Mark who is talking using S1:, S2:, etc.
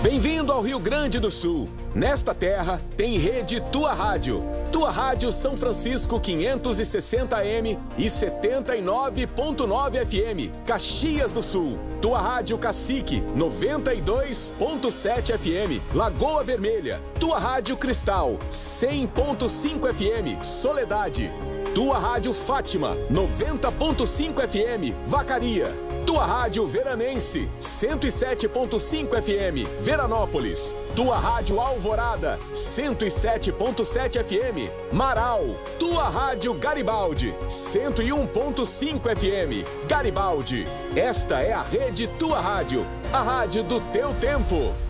S1: Bem-vindo ao Rio Grande do Sul. Nesta terra tem rede Tua Rádio. Tua Rádio São Francisco 560 AM e 79.9 FM, Caxias do Sul. Tua Rádio Cacique 92.7 FM, Lagoa Vermelha. Tua Rádio Cristal 100.5 FM, Soledade. Tua Rádio Fátima 90.5 FM, Vacaria. Tua Rádio Veranense 107.5 FM, Veranópolis. Tua Rádio Alvorada 107.7 FM, Marau. Tua Rádio Garibaldi 101.5 FM, Garibaldi. Esta é a rede Tua Rádio, a rádio do teu tempo.